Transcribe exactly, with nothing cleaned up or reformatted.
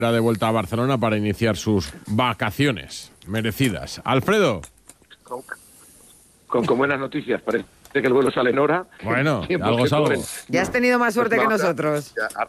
de vuelta a Barcelona para iniciar sus vacaciones merecidas. Alfredo. Con, con, con buenas noticias, parece que el vuelo sale en hora. Bueno, algo es algo. Ya has tenido más suerte que nosotros.